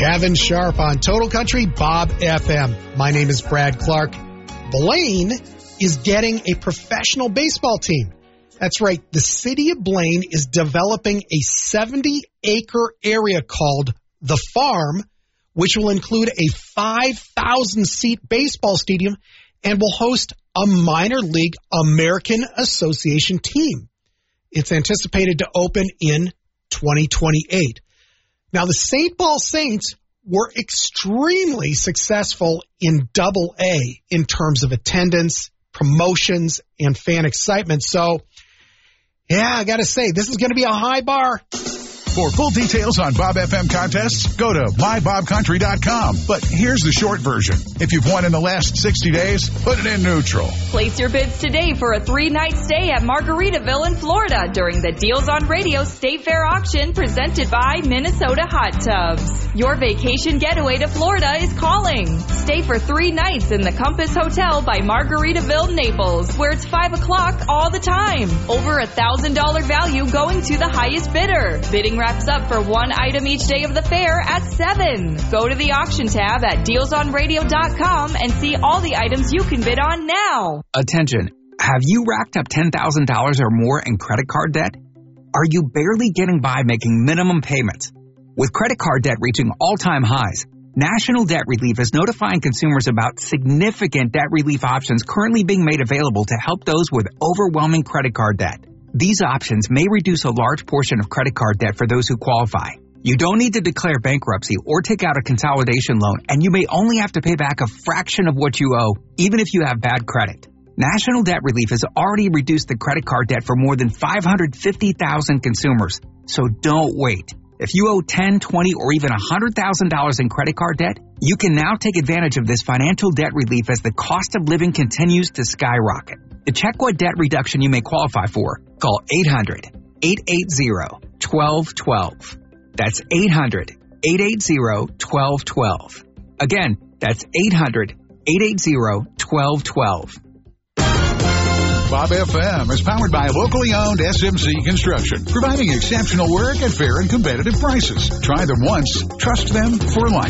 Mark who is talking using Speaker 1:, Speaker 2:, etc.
Speaker 1: Kevin Sharp on Total Country Bob FM. My name is Brad Clark. Blaine is getting a professional baseball team. That's right. The city of Blaine is developing a 70-acre area called The Farm, which will include a 5,000-seat baseball stadium and will host a minor league American Association team. It's anticipated to open in 2028. Now, the St. Paul Saints were extremely successful in Double-A in terms of attendance, promotions, and fan excitement. So, yeah, I got to say, this is going to be a high bar.
Speaker 2: For full details on Bob FM contests, go to mybobcountry.com. But here's the short version. If you've won in the last 60 days, put it in neutral.
Speaker 3: Place your bids today for a 3-night stay at Margaritaville in Florida during the Deals on Radio State Fair auction presented by Minnesota Hot Tubs. Your vacation getaway to Florida is calling. Stay for 3 nights in the Compass Hotel by Margaritaville, Naples, where it's 5 o'clock all the time. Over $1,000 value going to the highest bidder. Bidding wraps up for 1 item each day of the fair at 7. Go to the auction tab at dealsonradio.com and see all the items you can bid on now.
Speaker 4: Attention. Have you racked up $10,000 or more in credit card debt? Are you barely getting by making minimum payments? With credit card debt reaching all-time highs, National Debt Relief is notifying consumers about significant debt relief options currently being made available to help those with overwhelming credit card debt. These options may reduce a large portion of credit card debt for those who qualify. You don't need to declare bankruptcy or take out a consolidation loan, and you may only have to pay back a fraction of what you owe, even if you have bad credit. National Debt Relief has already reduced the credit card debt for more than 550,000 consumers. So don't wait. If you owe $10,000, $20,000, or even $100,000 in credit card debt, you can now take advantage of this financial debt relief as the cost of living continues to skyrocket. To check what debt reduction you may qualify for, call 800-880-1212. That's 800-880-1212. Again, that's 800-880-1212.
Speaker 2: Bob FM is powered by locally owned SMC Construction, providing exceptional work at fair and competitive prices. Try them once, trust them for life.